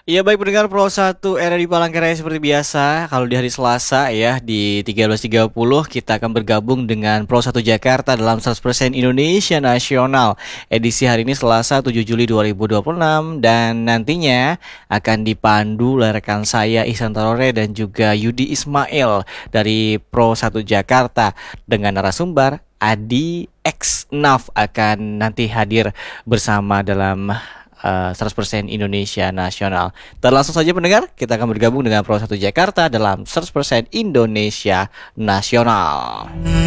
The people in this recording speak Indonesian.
Iya baik pendengar Pro 1 era di Palangkaraya seperti biasa. Kalau di hari Selasa ya di 13.30 kita akan bergabung dengan Pro 1 Jakarta dalam 100% Indonesia Nasional. Edisi hari ini Selasa 7 Juli 2026 dan nantinya akan dipandu oleh rekan saya Ihsan Tarore dan juga Yudi Ismail dari Pro 1 Jakarta dengan narasumber Adi X Naf akan nanti hadir bersama dalam 100% Indonesia Nasional. Dan langsung saja pendengar, kita akan bergabung dengan Pro 1 Jakarta dalam 100% Indonesia Nasional.